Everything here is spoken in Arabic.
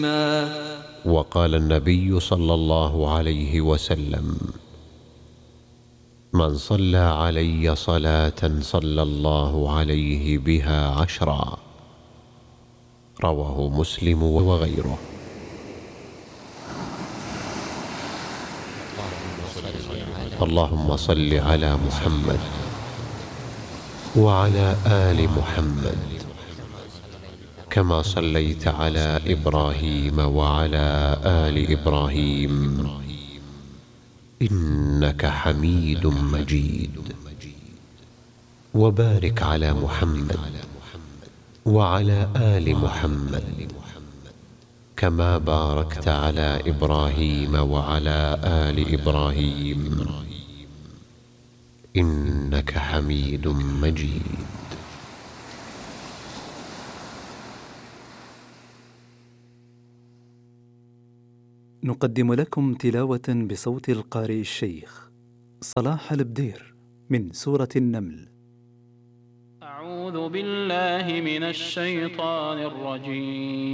وقال النبي صلى الله عليه وسلم: من صلى علي صلاة صلى الله عليه بها 10. رواه مسلم وغيره. اللهم صل على محمد وعلى آل محمد كما صليت على إبراهيم وعلى آل إبراهيم إنك حميد مجيد. وبارك على محمد وعلى آل محمد كما باركت على إبراهيم وعلى آل إبراهيم إنك حميد مجيد. نقدم لكم تلاوة بصوت القارئ الشيخ صلاح البدير من سورة النمل. أعوذ بالله من الشيطان الرجيم.